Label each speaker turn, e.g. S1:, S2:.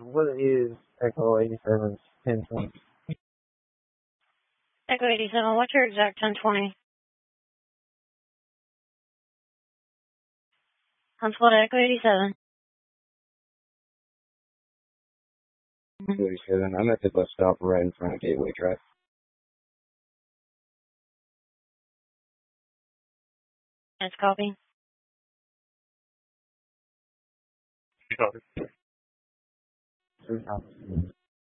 S1: What is Echo 87's 1020?
S2: Echo 87, what's your exact 1020? Huntsville to Echo 87.
S1: 87. I'm at the bus stop right in front of Gateway Drive.
S2: That's copy.
S1: Copy.